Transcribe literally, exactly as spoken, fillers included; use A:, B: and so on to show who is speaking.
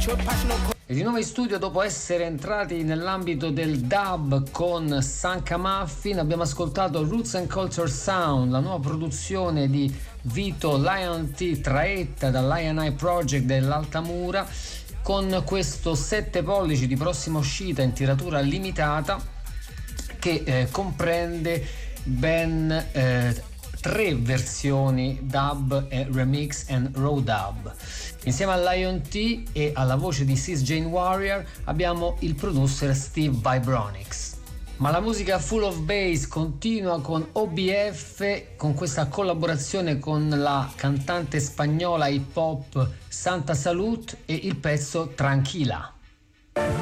A: E di nuovo in studio, dopo essere entrati nell'ambito del dub con Sanka Muffin, abbiamo ascoltato Roots and Culture Sound, la nuova produzione di Vito Lion T, traetta dal Lion Eye Project dell'Altamura, con questo sette pollici di prossima uscita in tiratura limitata che eh, comprende ben eh, tre versioni dub e remix and raw dub. Insieme a Lion T e alla voce di Sis Jane Warrior abbiamo il producer Steve Vibronix. Ma la musica full of bass continua con O B F, con questa collaborazione con la cantante spagnola hip hop Santa Salud e il pezzo Tranquila.